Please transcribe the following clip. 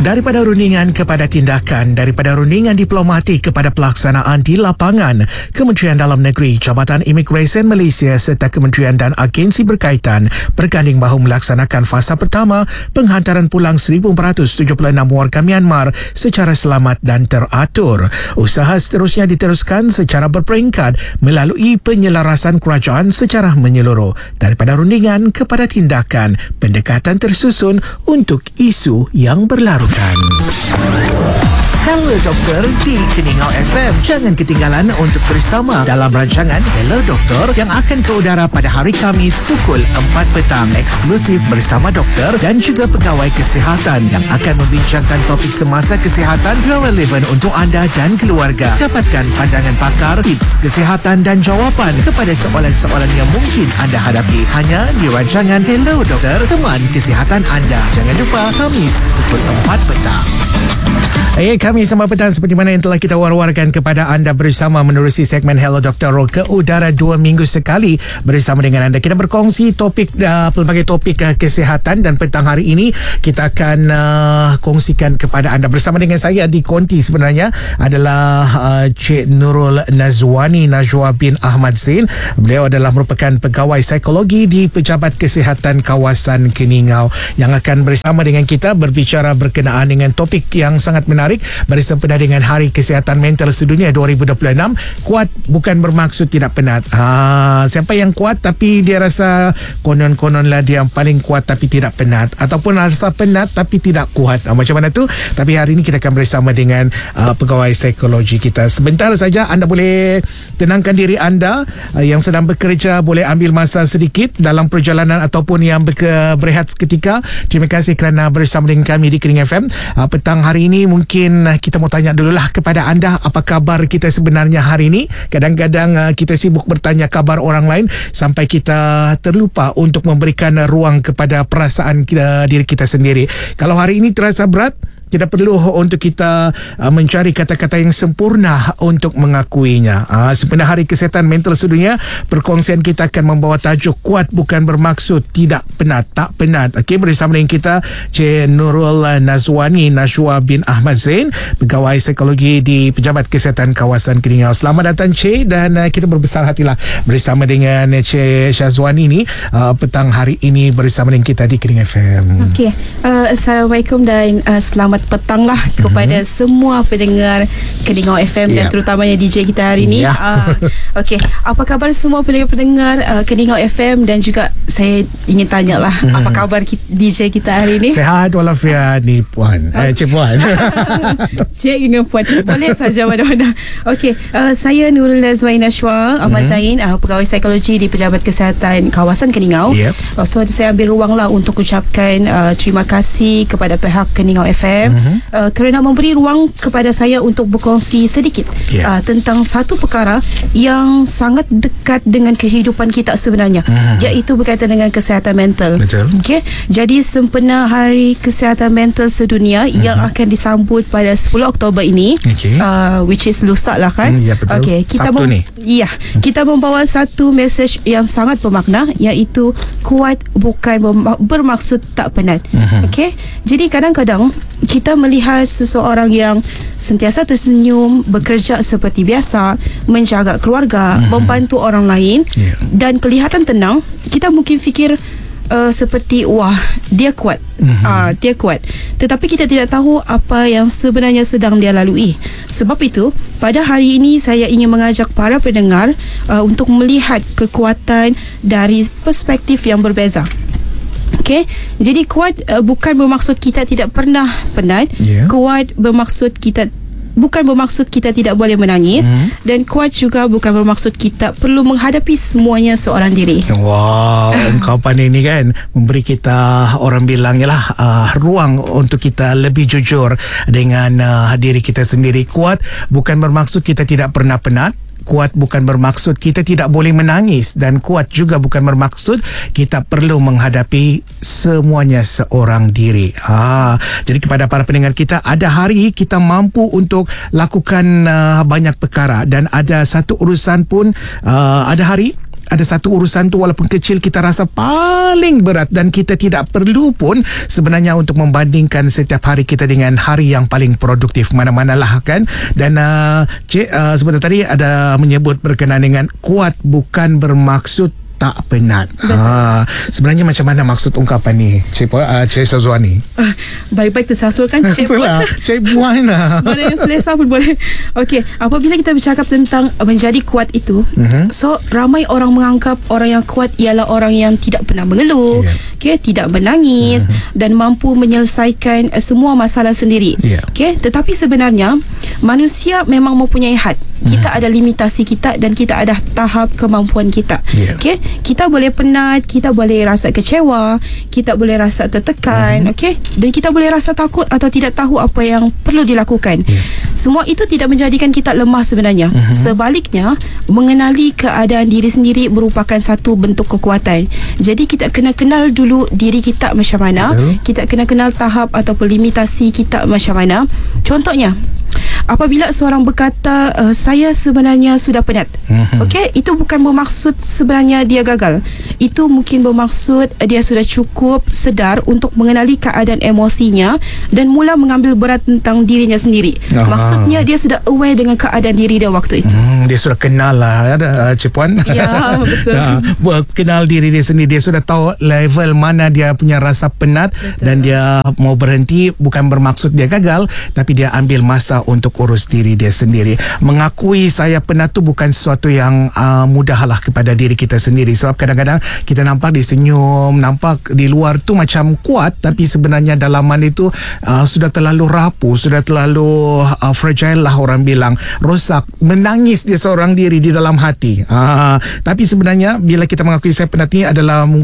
Daripada rundingan kepada tindakan, daripada rundingan diplomatik kepada pelaksanaan di lapangan, Kementerian Dalam Negeri, Jabatan Imigresen Malaysia serta kementerian dan agensi berkaitan berganding bahu melaksanakan fasa pertama penghantaran pulang 1,476 warga Myanmar secara selamat dan teratur. Usaha seterusnya diteruskan secara berperingkat melalui penyelarasan kerajaan secara menyeluruh. Daripada rundingan kepada tindakan, pendekatan tersusun untuk isu yang berlarutan. Hello Doktor di Keningau FM. Jangan ketinggalan untuk bersama dalam rancangan Hello Doktor yang akan ke udara pada hari Khamis pukul 4 petang eksklusif bersama doktor dan juga pegawai kesihatan yang akan membincangkan topik semasa kesihatan yang relevan untuk anda dan keluarga. Dapatkan pandangan pakar, tips kesihatan dan jawapan kepada soalan-soalan yang mungkin anda hadapi hanya di rancangan Hello Doktor, teman kesihatan anda. Jangan lupa Khamis pukul 4 petang. Kami selamat petang seperti mana yang telah kita war-warkan kepada anda bersama menerusi segmen Hello Dr. ke udara 2 minggu sekali bersama dengan anda. Kita berkongsi topik pelbagai topik kesihatan dan petang hari ini kita akan kongsikan kepada anda bersama dengan saya di konti sebenarnya adalah Cik Nurul Nazwani Najwa bin Ahmad Zain. Beliau adalah merupakan pegawai psikologi di Pejabat Kesihatan Kawasan Keningau yang akan bersama dengan kita berbicara berkenaan dengan topik yang sangat menarik bersempena dengan Hari Kesihatan Mental Sedunia 2026. Kuat bukan bermaksud tidak penat. Siapa yang kuat tapi dia rasa konon-kononlah dia yang paling kuat tapi tidak penat, ataupun rasa penat tapi tidak kuat. Macam mana tu? Tapi hari ini kita akan bersama dengan pegawai psikologi kita. Sebentar saja anda boleh tenangkan diri anda. Yang sedang bekerja boleh ambil masa sedikit dalam perjalanan ataupun yang berehat seketika. Terima kasih kerana bersama dengan kami di Kening FM. Petang hari ini mungkin kita mau tanya dululah kepada anda, apa khabar kita sebenarnya hari ini. Kadang-kadang kita sibuk bertanya khabar orang lain sampai kita terlupa untuk memberikan ruang kepada perasaan diri kita sendiri. Kalau hari ini terasa berat, tidak perlu untuk kita mencari kata-kata yang sempurna untuk mengakuinya. Sebenarnya Hari Kesihatan Mental Sedunia, perkongsian kita akan membawa tajuk kuat bukan bermaksud tidak penat, tak penat. Okey, bersama dengan kita Cik Nurul Nazwani Najwa bin Ahmad Zain, pegawai psikologi di Pejabat Kesihatan Kawasan Keningau. Selamat datang Cik, dan kita berbesar hatilah bersama dengan Cik Syazwani ni petang hari ini bersama dengan kita di Kening FM. Okey, Assalamualaikum dan selamat petang lah kepada semua pendengar Keningau FM dan terutamanya DJ kita hari ni. Okey, apa khabar semua pendengar Keningau FM, dan juga saya ingin tanyalah apa khabar DJ kita hari ni? Sehat walafiat ni Puan. Cik Puan. Cik dengan Puan boleh saja mana-mana. Okey, saya Nurul Nazwani Najwa Ahmad Zain, pegawai psikologi di Pejabat Kesihatan Kawasan Keningau. So saya ambil ruang lah untuk ucapkan terima kasih kepada pihak Keningau FM kerana memberi ruang kepada saya untuk berkongsi sedikit tentang satu perkara yang sangat dekat dengan kehidupan kita sebenarnya, iaitu berkaitan dengan kesihatan mental. Okay? Jadi sempena Hari Kesihatan Mental Sedunia yang akan disambut pada 10 Oktober ini, which is lusa lah kan. Okay, kita kita membawa satu mesej yang sangat bermakna, iaitu kuat bukan bermaksud tak penat. Okay? Jadi kadang-kadang kita melihat seseorang yang sentiasa tersenyum, bekerja seperti biasa, menjaga keluarga, membantu orang lain dan kelihatan tenang, kita mungkin fikir seperti wah, dia kuat. Dia kuat. Tetapi kita tidak tahu apa yang sebenarnya sedang dia lalui. Sebab itu, pada hari ini saya ingin mengajak para pendengar untuk melihat kekuatan dari perspektif yang berbeza. Okay, jadi kuat bukan bermaksud kita tidak pernah penat. Kuat bermaksud kita bukan bermaksud kita tidak boleh menangis, dan kuat juga bukan bermaksud kita perlu menghadapi semuanya seorang diri. Wow, ungkapan ini kan memberi kita, orang bilang ialah ruang untuk kita lebih jujur dengan diri kita sendiri. Kuat bukan bermaksud kita tidak pernah penat. Kuat bukan bermaksud kita tidak boleh menangis, dan kuat juga bukan bermaksud kita perlu menghadapi semuanya seorang diri. Jadi kepada para pendengar kita, ada hari kita mampu untuk lakukan banyak perkara, dan ada satu urusan pun ada hari ada satu urusan tu walaupun kecil kita rasa paling berat dan kita tidak perlu pun sebenarnya untuk membandingkan setiap hari kita dengan hari yang paling produktif mana-manalah kan. Dan Cik sebentar tadi ada menyebut berkenaan dengan kuat bukan bermaksud tak penat. Sebenarnya macam mana maksud ungkapan ni, Cik Syazwani? Baik-baik tersasulkan Cik Itulah, Cik Puan lah. Mana yang selesa pun boleh. Okey, apabila kita bercakap tentang menjadi kuat itu, so ramai orang menganggap orang yang kuat ialah orang yang tidak pernah mengeluh, tidak menangis dan mampu menyelesaikan semua masalah sendiri. Tetapi sebenarnya manusia memang mempunyai had. Kita ada limitasi kita dan kita ada tahap kemampuan kita. Kita boleh penat, kita boleh rasa kecewa, kita boleh rasa tertekan, dan kita boleh rasa takut atau tidak tahu apa yang perlu dilakukan. Semua itu tidak menjadikan kita lemah sebenarnya. Sebaliknya, mengenali keadaan diri sendiri merupakan satu bentuk kekuatan. Jadi kita kena kenal dulu diri kita macam mana, kita kena kenal tahap ataupun limitasi kita macam mana. Contohnya, apabila seorang berkata saya sebenarnya sudah penat, itu bukan bermaksud sebenarnya dia gagal. Itu mungkin bermaksud dia sudah cukup sedar untuk mengenali keadaan emosinya dan mula mengambil berat tentang dirinya sendiri. Maksudnya dia sudah aware dengan keadaan diri dia waktu itu. Dia sudah kenal lah Cik Puan. Ya, betul. Kenal diri dia sendiri. Dia sudah tahu level mana dia punya rasa penat. Dan dia mau berhenti bukan bermaksud dia gagal, tapi dia ambil masa untuk urus diri dia sendiri. Mengakui saya penat tu bukan sesuatu yang mudahlah kepada diri kita sendiri. Sebab kadang-kadang kita nampak dia senyum, nampak di luar tu macam kuat, tapi sebenarnya dalaman itu sudah terlalu rapuh, sudah terlalu fragile lah orang bilang, rosak, menangis dia seorang diri di dalam hati. Tapi sebenarnya bila kita mengakui saya penat ni adalah